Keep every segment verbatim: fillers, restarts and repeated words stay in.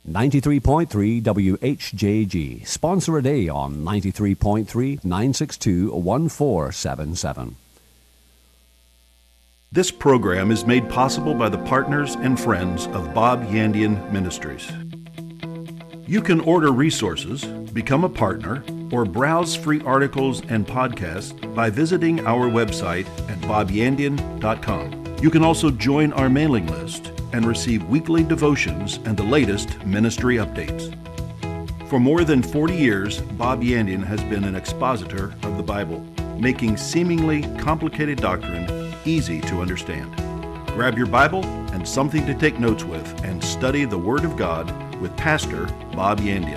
ninety-three point three W H J G. Sponsor a day on ninety-three point three, nine six two, one four seven seven. This program is made possible by the partners and friends of Bob Yandian Ministries. You can order resources, become a partner, or browse free articles and podcasts by visiting our website at bob yandian dot com. You can also join our mailing list and receive weekly devotions and the latest ministry updates. For more than forty years, Bob Yandian has been an expositor of the Bible, making seemingly complicated doctrine easy to understand. Grab your Bible and something to take notes with and study the Word of God with Pastor Bob Yandian.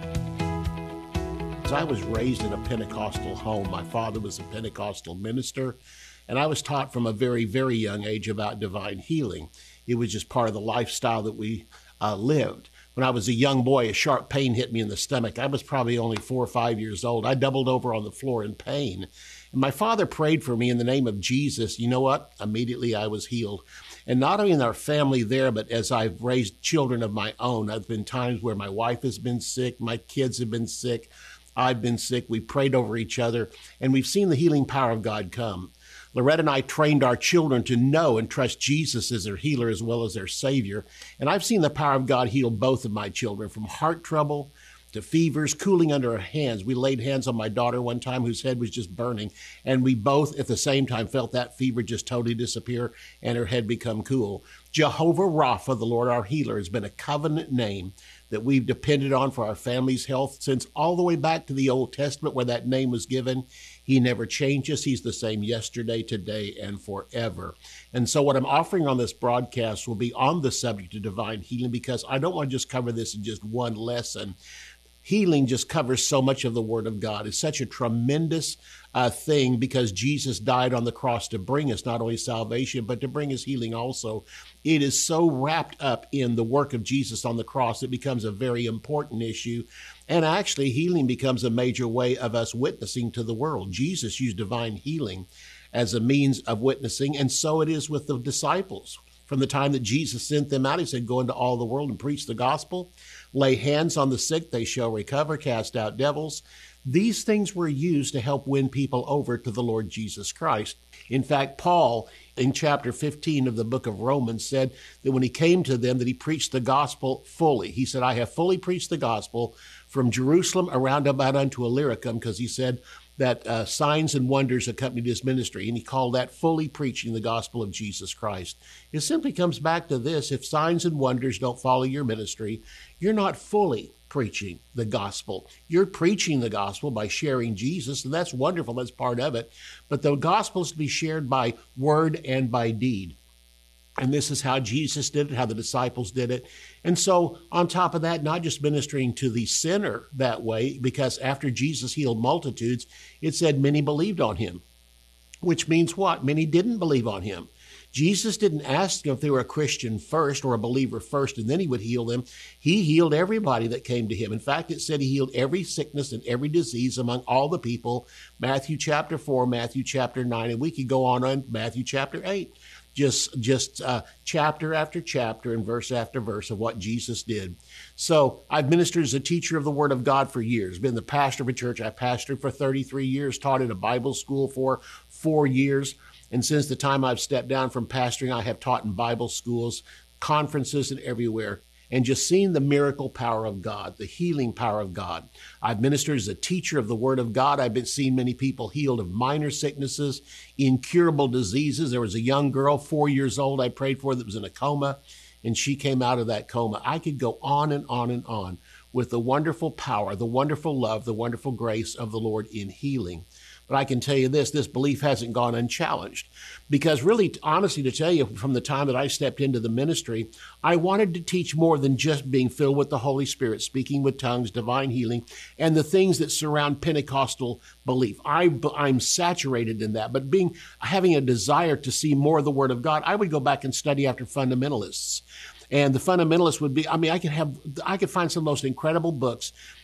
I was raised in a Pentecostal home. My father was a Pentecostal minister, and I was taught from a very, very young age about divine healing. It was just part of the lifestyle that we uh, lived. When I was a young boy, a sharp pain hit me in the stomach. I was probably only four or five years old. I doubled over on the floor in pain. And my father prayed for me in the name of Jesus. You know what? Immediately I was healed. And not only in our family there, but as I've raised children of my own, I've been times where my wife has been sick, my kids have been sick, I've been sick. We prayed over each other, and we've seen the healing power of God come. Loretta and I trained our children to know and trust Jesus as their healer as well as their Savior. And I've seen the power of God heal both of my children, from heart trouble to fevers, cooling under our hands. We laid hands on my daughter one time whose head was just burning, and we both at the same time felt that fever just totally disappear and her head become cool. Jehovah Rapha, the Lord our healer, has been a covenant name that we've depended on for our family's health since all the way back to the Old Testament where that name was given. He never changes. He's the same yesterday, today, and forever. And so what I'm offering on this broadcast will be on the subject of divine healing, because I don't want to just cover this in just one lesson. Healing just covers so much of the Word of God. It's such a tremendous uh, thing, because Jesus died on the cross to bring us not only salvation, but to bring us healing also. It is so wrapped up in the work of Jesus on the cross, it becomes a very important issue. And actually, healing becomes a major way of us witnessing to the world. Jesus used divine healing as a means of witnessing, and so it is with the disciples. From the time that Jesus sent them out, he said, go into all the world and preach the gospel. Lay hands on the sick, they shall recover, cast out devils. These things were used to help win people over to the Lord Jesus Christ. In fact, Paul, in chapter fifteen of the book of Romans, said that when he came to them, that he preached the gospel fully. He said, I have fully preached the gospel from Jerusalem around about unto Illyricum, because he said that uh, signs and wonders accompanied his ministry, and he called that fully preaching the gospel of Jesus Christ. It simply comes back to this: if signs and wonders don't follow your ministry, you're not fully preaching the gospel. You're preaching the gospel by sharing Jesus, and that's wonderful. That's part of it. But the gospel is to be shared by word and by deed. And this is how Jesus did it, how the disciples did it. And so on top of that, not just ministering to the sinner that way, because after Jesus healed multitudes, it said many believed on him, which means what? Many didn't believe on him. Jesus didn't ask them if they were a Christian first or a believer first, and then he would heal them. He healed everybody that came to him. In fact, it said he healed every sickness and every disease among all the people. Matthew chapter four, Matthew chapter nine, and we could go on on Matthew chapter eight. Just, just uh, chapter after chapter and verse after verse of what Jesus did. So I've ministered as a teacher of the Word of God for years, been the pastor of a church. I pastored for thirty-three years, taught at a Bible school for four years. And since the time I've stepped down from pastoring, I have taught in Bible schools, conferences, and everywhere, and just seen the miracle power of God, the healing power of God. I've ministered as a teacher of the Word of God. I've been seeing many people healed of minor sicknesses, incurable diseases. There was a young girl, four years old, I prayed for, that was in a coma, and she came out of that coma. I could go on and on and on with the wonderful power, the wonderful love, the wonderful grace of the Lord in healing. But I can tell you this, this belief hasn't gone unchallenged, because really, honestly, to tell you, from the time that I stepped into the ministry, I wanted to teach more than just being filled with the Holy Spirit, speaking with tongues, divine healing, and the things that surround Pentecostal belief. I, I'm saturated in that, but being having a desire to see more of the Word of God, I would go back and study after fundamentalists. And the fundamentalists would be, I mean, I could have, I could find some of the most incredible books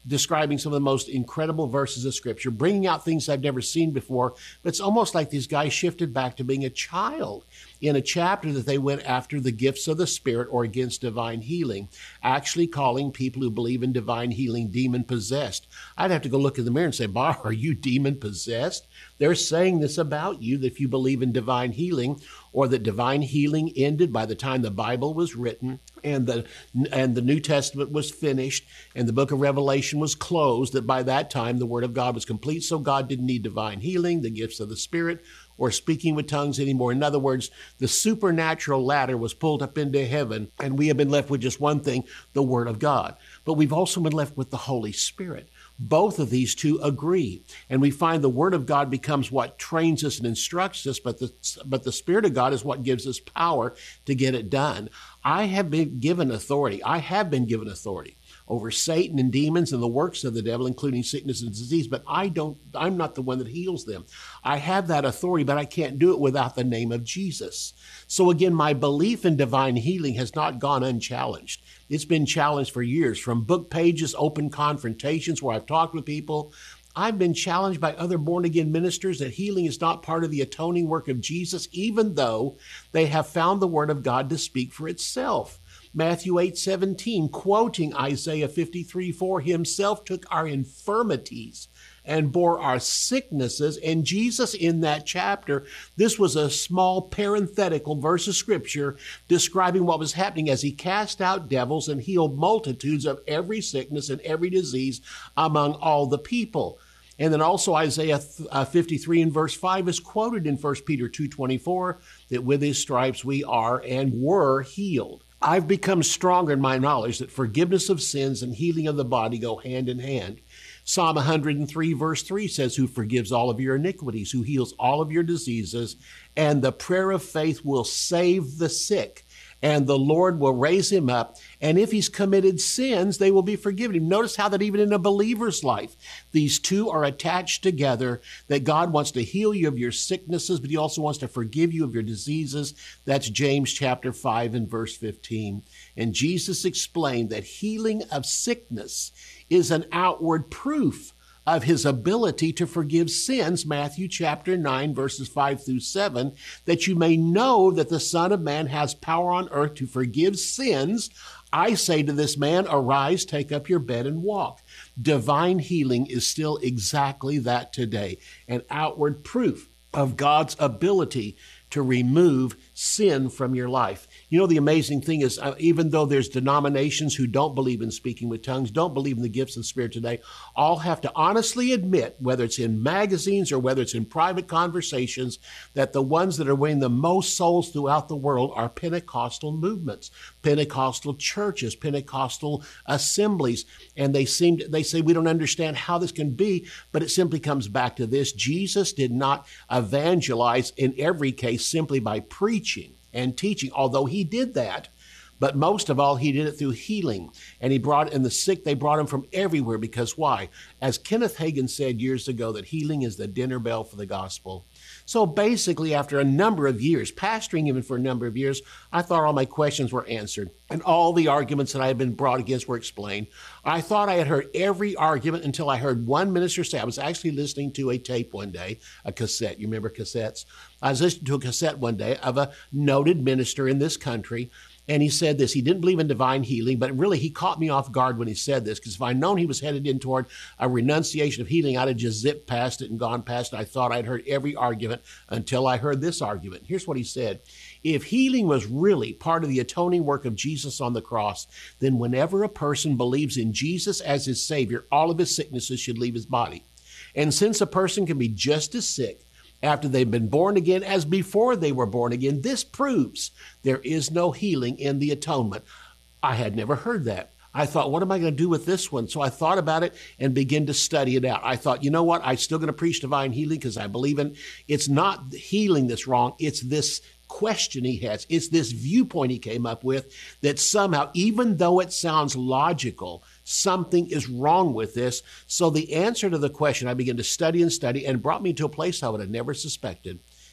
describing some of the most incredible verses of Scripture, bringing out things I've never seen before. But it's almost like these guys shifted back to being a child in a chapter that they went after the gifts of the Spirit or against divine healing, actually calling people who believe in divine healing demon-possessed. I'd have to go look in the mirror and say, Bob, are you demon-possessed? They're saying this about you, that if you believe in divine healing, or that divine healing ended by the time the Bible was written and the and the New Testament was finished and the book of Revelation was closed, that by that time the Word of God was complete, so God didn't need divine healing, the gifts of the Spirit, or speaking with tongues anymore. In other words, the supernatural ladder was pulled up into heaven, and we have been left with just one thing, the Word of God. But we've also been left with the Holy Spirit. Both of these two agree, and we find the Word of God becomes what trains us and instructs us, but the, but the Spirit of God is what gives us power to get it done. I have been given authority. I have been given authority over Satan and demons and the works of the devil, including sickness and disease, but I don't, I'm not the one that heals them. I have that authority, but I can't do it without the name of Jesus. So again, my belief in divine healing has not gone unchallenged. It's been challenged for years, from book pages, open confrontations where I've talked with people. I've been challenged by other born-again ministers that healing is not part of the atoning work of Jesus, even though they have found the Word of God to speak for itself. Matthew eight seventeen, quoting Isaiah fifty-three four, himself took our infirmities and bore our sicknesses. And Jesus in that chapter, this was a small parenthetical verse of Scripture describing what was happening as he cast out devils and healed multitudes of every sickness and every disease among all the people. And then also Isaiah fifty-three and verse five is quoted in First Peter two twenty-four, that with his stripes we are and were healed. I've become stronger in my knowledge that forgiveness of sins and healing of the body go hand in hand. Psalm one hundred three verse three says, who forgives all of your iniquities, who heals all of your diseases, and the prayer of faith will save the sick, and the Lord will raise him up, and if he's committed sins, they will be forgiven him. Notice how that even in a believer's life, these two are attached together, that God wants to heal you of your sicknesses, but he also wants to forgive you of your diseases. That's James chapter five and verse fifteen. And Jesus explained that healing of sickness is an outward proof of his ability to forgive sins, Matthew chapter nine, verses five through seven, that you may know that the Son of Man has power on earth to forgive sins. I say to this man, arise, take up your bed and walk. Divine healing is still exactly that today, an outward proof of God's ability to remove sin from your life. You know, the amazing thing is, uh, even though there's denominations who don't believe in speaking with tongues, don't believe in the gifts of the Spirit today, all have to honestly admit, whether it's in magazines or whether it's in private conversations, that the ones that are winning the most souls throughout the world are Pentecostal movements, Pentecostal churches, Pentecostal assemblies. And they seem to, they say, we don't understand how this can be, but it simply comes back to this. Jesus did not evangelize in every case simply by preaching and teaching, although he did that. But most of all, he did it through healing. And he brought in the sick, they brought him from everywhere. Because why? As Kenneth Hagin said years ago, that healing is the dinner bell for the gospel. So basically, after a number of years, pastoring even for a number of years, I thought all my questions were answered and all the arguments that I had been brought against were explained. I thought I had heard every argument until I heard one minister say, I was actually listening to a tape one day, a cassette. You remember cassettes? I was listening to a cassette one day of a noted minister in this country. And he said this, he didn't believe in divine healing, but really he caught me off guard when he said this, because if I'd known he was headed in toward a renunciation of healing, I'd have just zipped past it and gone past it. I thought I'd heard every argument until I heard this argument. Here's what he said. If healing was really part of the atoning work of Jesus on the cross, then whenever a person believes in Jesus as his Savior, all of his sicknesses should leave his body. And since a person can be just as sick after they've been born again as before they were born again, this proves there is no healing in the atonement. I had never heard that. I thought, what am I going to do with this one? So I thought about it and began to study it out. I thought, you know what? I'm still going to preach divine healing because I believe in it's not healing that's wrong. It's this question he has. It's this viewpoint he came up with that somehow, even though it sounds logical, something is wrong with this. So the answer to the question, I began to study and study, and brought me to a place I would have never suspected.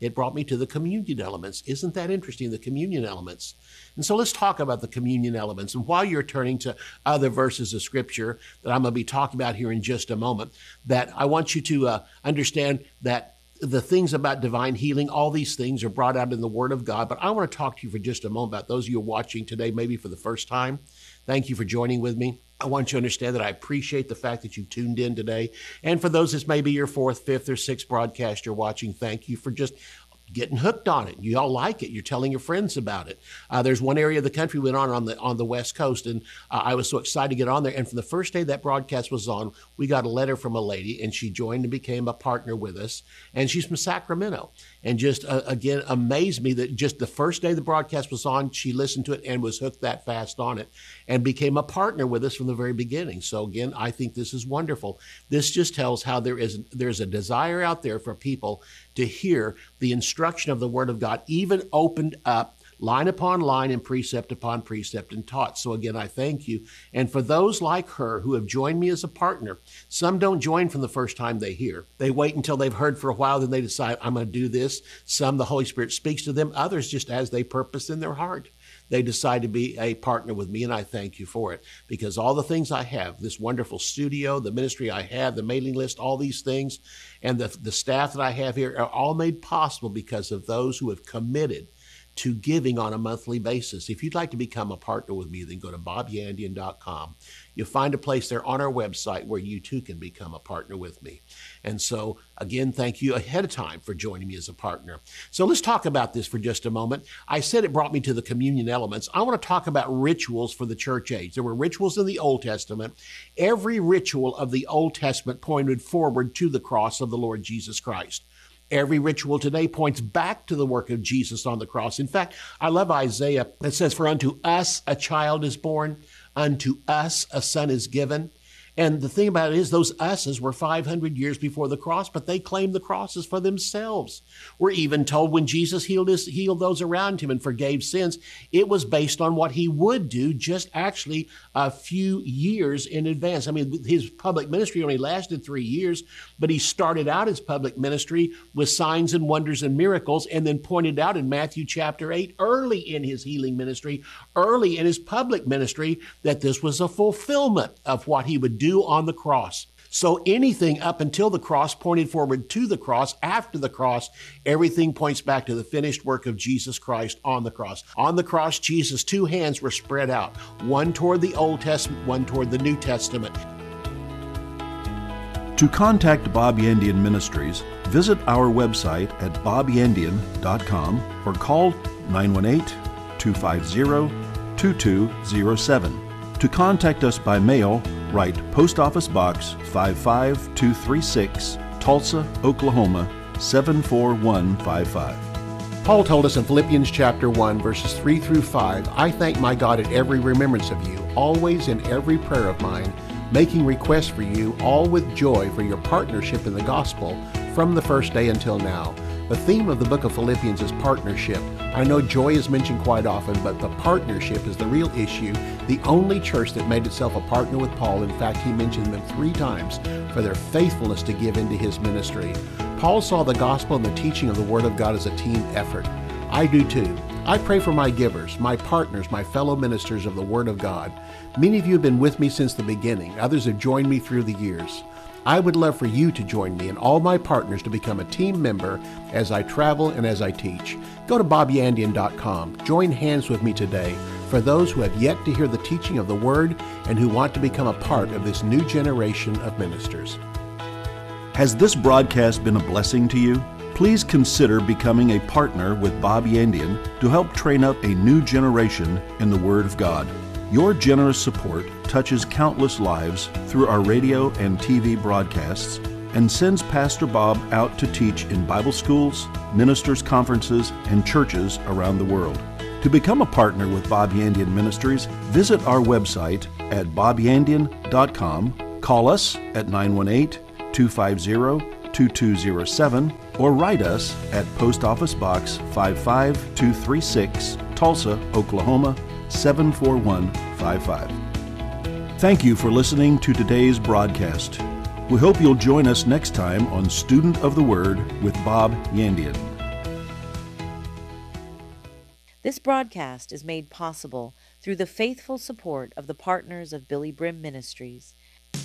it brought me to the communion elements. Isn't that interesting, the communion elements? And so let's talk about the communion elements. And while you're turning to other verses of Scripture that I'm going to be talking about here in just a moment, that I want you to uh, understand that the things about divine healing, all these things are brought out in the Word of God. But I want to talk to you for just a moment about those of you who are watching today, maybe for the first time. Thank you for joining with me. I want you to understand that I appreciate the fact that you've tuned in today. And for those, this may be your fourth, fifth, or sixth broadcast you're watching, thank you for just getting hooked on it. You all like it. You're telling your friends about it. Uh, there's one area of the country we went on on the on the West Coast, and uh, I was so excited to get on there. And from the first day that broadcast was on, we got a letter from a lady, and she joined and became a partner with us. And she's from Sacramento. And just, uh, again, amazed me that just the first day the broadcast was on, she listened to it and was hooked that fast on it and became a partner with us from the very beginning. So, again, I think this is wonderful. This just tells how there is there's a desire out there for people to hear the instruction of the Word of God, even opened up line upon line and precept upon precept and taught. So again, I thank you. And for those like her who have joined me as a partner, some don't join from the first time they hear. They wait until they've heard for a while, then they decide, I'm going to do this. Some, the Holy Spirit speaks to them. Others, just as they purpose in their heart, they decide to be a partner with me, and I thank you for it. Because all the things I have, this wonderful studio, the ministry I have, the mailing list, all these things, and the, the staff that I have here are all made possible because of those who have committed to giving on a monthly basis. If you'd like to become a partner with me, then go to bob yandian dot com. You'll find a place there on our website where you too can become a partner with me. And so, again, thank you ahead of time for joining me as a partner. So let's talk about this for just a moment. I said it brought me to the communion elements. I want to talk about rituals for the church age. There were rituals in the Old Testament. Every ritual of the Old Testament pointed forward to the cross of the Lord Jesus Christ. Every ritual today points back to the work of Jesus on the cross. In fact, I love Isaiah that says, for unto us a child is born, unto us a son is given. And the thing about it is those us's were five hundred years before the cross, but they claimed the crosses for themselves. We're even told when Jesus healed his, healed those around him and forgave sins, it was based on what he would do just actually a few years in advance. I mean, his public ministry only lasted three years, but he started out his public ministry with signs and wonders and miracles, and then pointed out in Matthew chapter eight, early in his healing ministry, early in his public ministry, that this was a fulfillment of what he would do do on the cross. So anything up until the cross pointed forward to the cross. After the cross, everything points back to the finished work of Jesus Christ on the cross. On the cross, Jesus' two hands were spread out, one toward the Old Testament, one toward the New Testament. To contact Bob Yandian Ministries, visit our website at bob yandian dot com or call nine one eight, two five zero, two two zero seven. To contact us by mail, write Post Office Box five five two three six, Tulsa, Oklahoma seven four one five five. Paul told us in Philippians chapter one, verses three through five, I thank my God at every remembrance of you, always in every prayer of mine, making requests for you, all with joy for your partnership in the gospel from the first day until now. The theme of the book of Philippians is partnership. I know joy is mentioned quite often, but the partnership is the real issue. The only church that made itself a partner with Paul, in fact, he mentioned them three times for their faithfulness to give into his ministry. Paul saw the gospel and the teaching of the Word of God as a team effort. I do too. I pray for my givers, my partners, my fellow ministers of the Word of God. Many of you have been with me since the beginning. Others have joined me through the years. I would love for you to join me and all my partners to become a team member as I travel and as I teach. Go to bob yandian dot com. Join hands with me today for those who have yet to hear the teaching of the Word and who want to become a part of this new generation of ministers. Has this broadcast been a blessing to you? Please consider becoming a partner with Bob Yandian to help train up a new generation in the Word of God. Your generous support touches countless lives through our radio and T V broadcasts and sends Pastor Bob out to teach in Bible schools, ministers' conferences, and churches around the world. To become a partner with Bob Yandian Ministries, visit our website at bob yandian dot com, call us at nine one eight, two five zero, two two zero seven, or write us at Post Office Box five five two three six, Tulsa, Oklahoma seven four one five five. Thank you for listening to today's broadcast. We hope you'll join us next time on Student of the Word with Bob Yandian. This broadcast is made possible through the faithful support of the partners of Billy Brim Ministries.